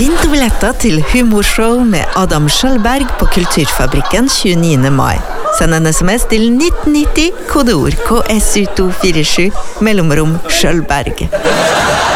Vinn billetter til humorshow med Adam Schjølberg på Kulturfabrikken 29. mai. Send en sms til 1990, kodeord KSU247, mellomrom Schjølberg.